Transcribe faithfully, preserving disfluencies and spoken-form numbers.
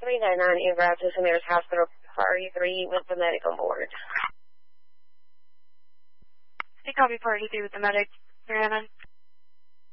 three nine nine in route to Samir's Hospital, Priority three with the medic on board. Hey, copy Priority three with the medic, Brianna.